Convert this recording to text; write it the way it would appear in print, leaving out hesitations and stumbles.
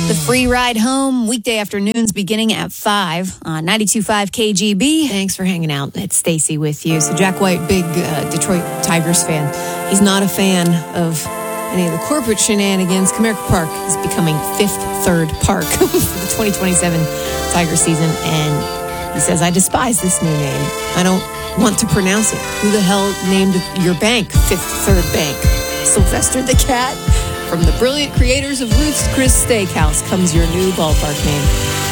The free ride home, weekday afternoons beginning at 5 on 92.5 KGB. Thanks for hanging out. It's Stacy with you. So Jack White, big Detroit Tigers fan. He's not a fan of any of the corporate shenanigans. Comerica Park is becoming Fifth Third Park for the 2027 Tiger season. And he says, I despise this new name. I don't want to pronounce it. Who the hell named your bank Fifth Third Bank? Sylvester the Cat? From the brilliant creators of Ruth's Chris Steakhouse comes your new ballpark name.